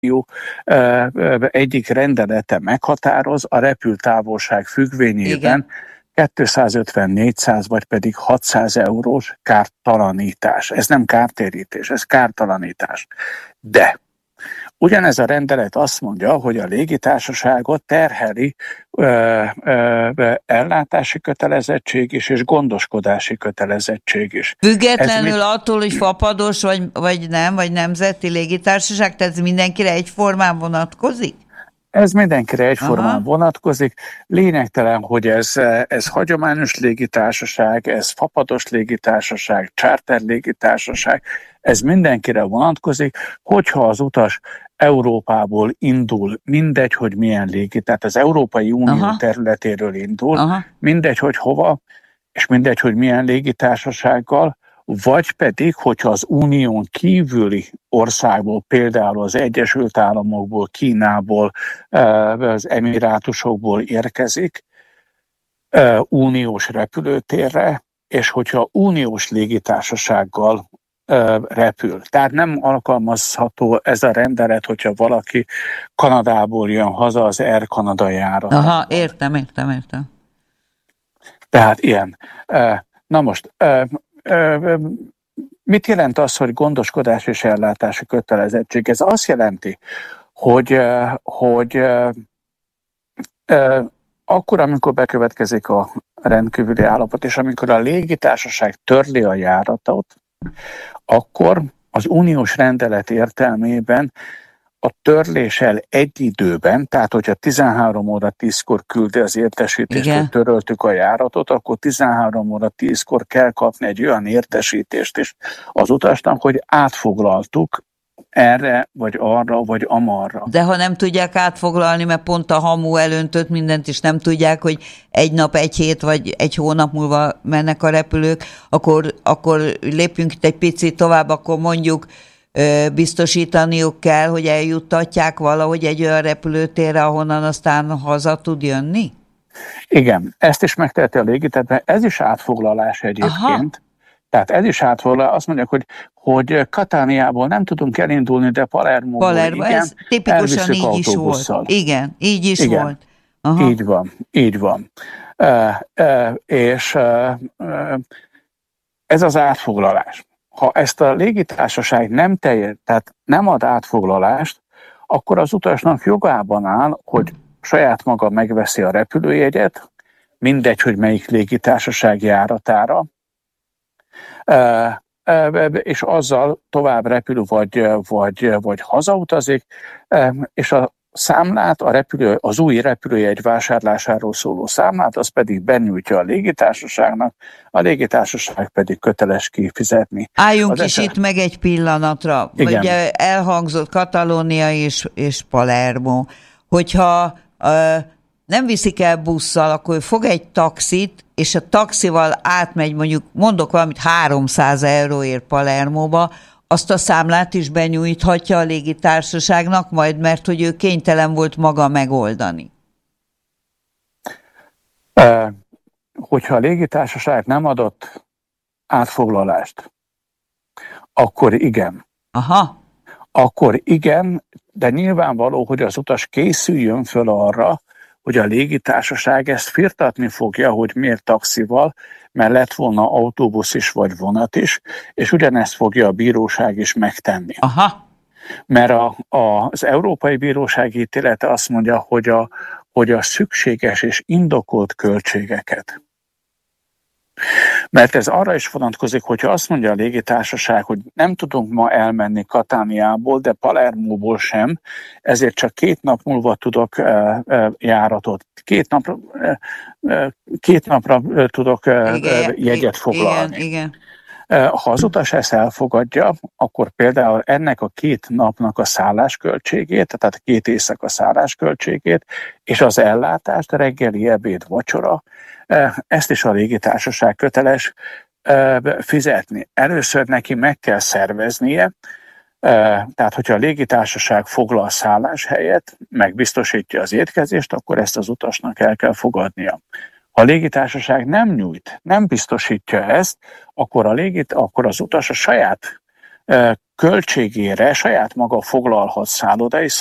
egyik rendelete meghatároz a repültávolság függvényében Igen. 250-400 vagy pedig 600 eurós kártalanítás. Ez nem kártérítés, ez kártalanítás. De ugyanez a rendelet azt mondja, hogy a légitársaságot terheli ellátási kötelezettség is, és gondoskodási kötelezettség is. Függetlenül attól, hogy fapados vagy nem, vagy nemzeti légitársaság, tehát ez mindenkire egyformán vonatkozik? Ez mindenkire egyformán vonatkozik. Lényegtelen, hogy ez hagyományos légitársaság, ez fapados légitársaság, charter légitársaság, ez mindenkire vonatkozik, hogyha az utas Európából indul, mindegy, hogy milyen tehát az Európai Unió területéről indul, mindegy, hogy hova, és mindegy, hogy milyen légitársasággal, vagy pedig, hogyha az unión kívüli országból, például az Egyesült Államokból, Kínából, az Emirátusokból érkezik uniós repülőtérre, és hogyha uniós légitársasággal repül. Tehát nem alkalmazható ez a rendelet, hogyha valaki Kanadából jön haza az Air Canada járatával. Értem. Tehát ilyen. Na most, mit jelent az, hogy gondoskodás és ellátási kötelezettség? Ez azt jelenti, hogy akkor, amikor bekövetkezik a rendkívüli állapot, és amikor a légitársaság törli a járatot, akkor az uniós rendelet értelmében a törléssel egy időben, tehát hogyha 13 óra 10-kor küldi az értesítést, hogy töröltük a járatot, akkor 13 óra 10-kor kell kapni egy olyan értesítést is az utasnak, hogy átfoglaltuk erre, vagy arra, vagy amarra. De ha nem tudják átfoglalni, mert pont a hamu elöntött mindent, és nem tudják, hogy egy nap, egy hét, vagy egy hónap múlva mennek a repülők, akkor lépjünk itt egy picit tovább, akkor mondjuk biztosítaniuk kell, hogy eljuttatják valahogy egy olyan repülőtérre, ahonnan aztán haza tud jönni? Igen, ezt is megteheti a légitársaság, ez is átfoglalás egyébként. Tehát ez is átfoglalás, azt mondják, hogy Katániából nem tudunk elindulni, de Palermóból igen, ez tipikusan így is volt. Igen, így is volt. Aha. Így van. És ez az átfoglalás. Ha ezt a légitársaság tehát nem ad átfoglalást, akkor az utasnak jogában áll, hogy saját maga megveszi a repülőjegyet, mindegy, hogy melyik légitársaság járatára, és azzal tovább repül, vagy hazautazik, és a számlát, az új repülőjegy vásárlásáról szóló számlát, az pedig benyújtja a légitársaságnak, a légitársaság pedig köteles kifizetni. Álljunk is itt meg egy pillanatra. Ugye elhangzott Katalónia és Palermo. Hogyha nem viszik el busszal, akkor fog egy taxit, és a taxival átmegy, mondok valamit, 300 euróért Palermóba, azt a számlát is benyújthatja a légitársaságnak majd, mert hogy ő kénytelen volt maga megoldani. Hogyha a légitársaság nem adott átfoglalást, akkor igen. Akkor igen, de nyilvánvaló, hogy az utas készüljön föl arra, hogy a légitársaság ezt firtatni fogja, hogy miért taxival, mert lett volna autóbusz is, vagy vonat is, és ugyanezt fogja a bíróság is megtenni. Mert az Európai Bíróság ítélete azt mondja, hogy a szükséges és indokolt költségeket. Mert ez arra is vonatkozik, hogyha azt mondja a légitársaság, hogy nem tudunk ma elmenni Katániából, de Palermóból sem, ezért csak 2 nap múlva tudok járatot, 2 napra tudok jegyet foglalni. Igen. Ha az utas ezt elfogadja, akkor például ennek a 2 napnak a szállásköltségét, tehát a 2 éjszaka szállásköltségét, és az ellátást, reggeli, ebéd, vacsora, ezt is a légitársaság köteles fizetni. Először neki meg kell szerveznie, tehát hogyha a légitársaság foglal szálláshelyet, megbiztosítja az étkezést, akkor ezt az utasnak el kell fogadnia. Ha a légitársaság nem biztosítja ezt, akkor az utas a saját költségére saját maga foglalhat szállodai